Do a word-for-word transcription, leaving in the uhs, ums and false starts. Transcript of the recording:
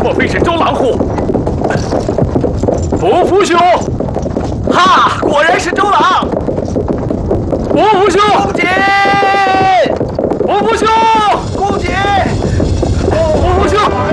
莫非是周郎户？伯父兄， 哈，果然是周郎。 伯父兄， 公瑾， 伯父兄， 公瑾， 伯父兄。